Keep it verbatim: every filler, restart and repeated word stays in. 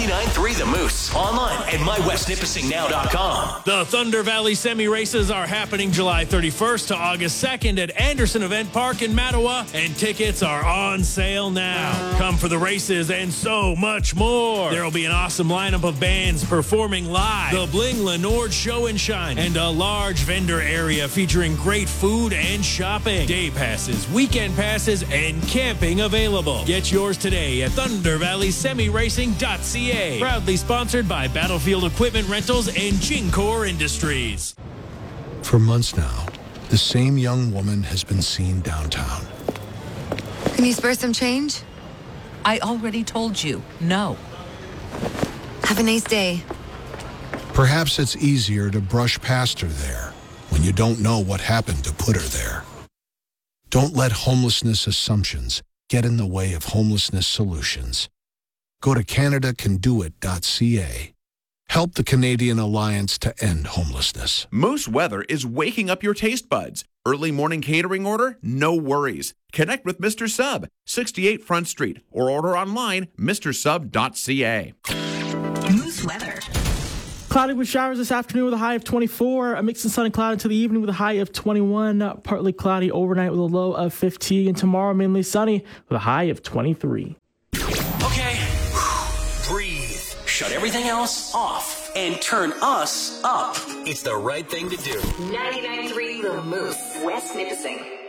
ninety-nine point three The Moose. Online at my west nipissing now dot com. The Thunder Valley Semi Races are happening July thirty-first to August second at Anderson Event Park in Mattawa, and tickets are on sale now. Come for the races and so much more. There will be an awesome lineup of bands performing live, the Bling Lenord Show and Shine, and a large vendor area featuring great food and shopping. Day passes, weekend passes, and camping available. Get yours today at thunder valley semi racing dot c a. Proudly sponsored by Battlefield Equipment Rentals and Gincor Industries. For months now, the same young woman has been seen downtown. Can you spare some change? I already told you, no. Have a nice day. Perhaps it's easier to brush past her there when you don't know what happened to put her there. Don't let homelessness assumptions get in the way of homelessness solutions. Go to canada can do it dot c a. Help the Canadian Alliance to End Homelessness. Moose Weather is waking up your taste buds. Early morning catering order? No worries. Connect with Mister Sub, sixty-eight Front Street, or order online, mister sub dot c a. Moose Weather. Cloudy with showers this afternoon with a high of twenty-four. A mix of sun and cloud until the evening with a high of twenty-one. Partly cloudy overnight with a low of fifteen. And tomorrow mainly sunny with a high of twenty-three. Okay, breathe. Shut everything else off and turn us up. It's the right thing to do. ninety-nine point three The Moose, West Nipissing.